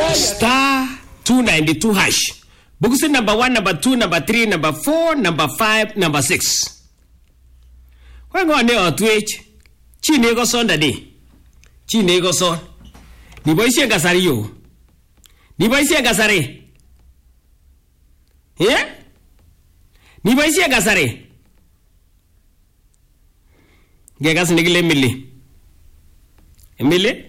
Star 292 hash. Box number 1, number 2, number 3, number 4, number 5, number 6. When on the Twitch, Chinego Sonda day. Chinego son. Ni boy sia gasari yo. Ni boy sia gasari. Yeah? Ni boy sia gasari. Gegas nigile milli. Emile?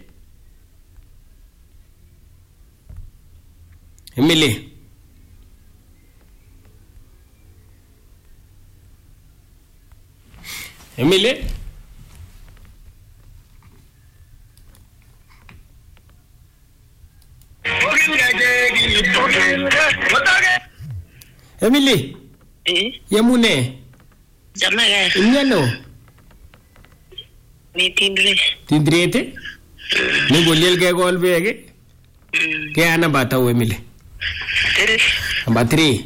Emile. Emile? Emily. Yamune. Jamaga. Inyano. Ni tindre. Tindrete? Ni bolil ke gol bege? Ke ana batao Emily. 3. Number 3.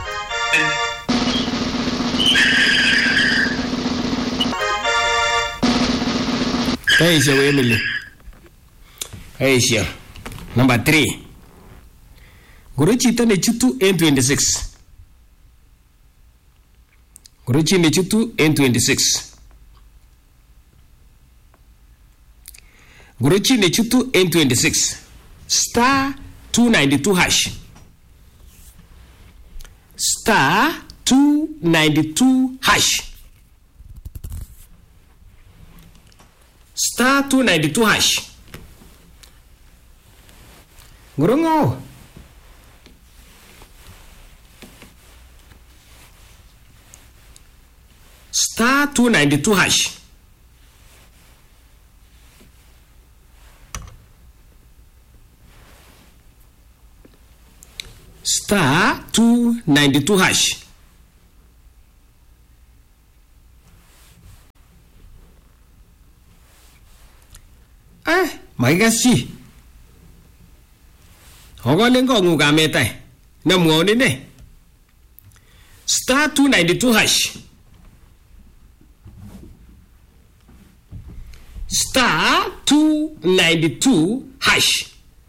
Hey, so Emily. Hey, sure. Number 3. Guruchita ne chutu N26. Guruchi ne chutu N26. Guruchi ne chutu N26. Star 292 hash. Star 292 hash. Star 292 hash. Gurungo. Star 292 hash. Star 292 hash. My gasi. Hogolengo nguga metai. Na muone ne. Star 292 hash. Star 292 hash.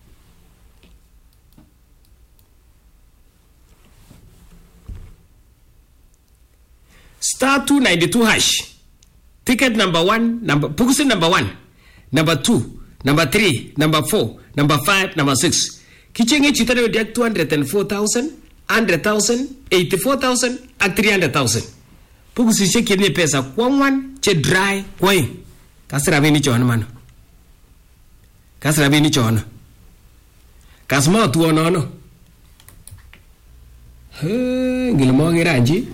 Star 292 hash. Ticket number 1, position number 1, number 2, number 3, number 4, number 5, number 6. Kichenge chitare deck 204,000, 100,000, 84,000, and 300,000. Pugusi shake ni pesa kwa 1 che dry kwa. Kasra bini chona mano. Kasra bini chona. Kasma tu ono. Ngilmo ngiranji.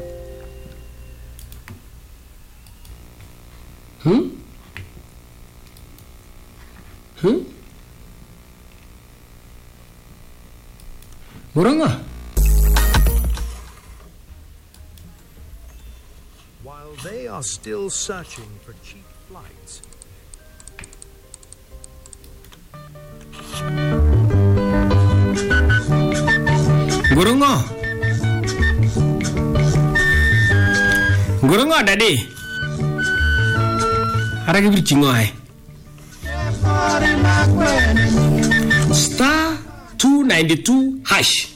Muranga. While they are still searching for cheap flights. Gurungo. Gurungo daddy. Haragi birchingoai. Star 292 hash.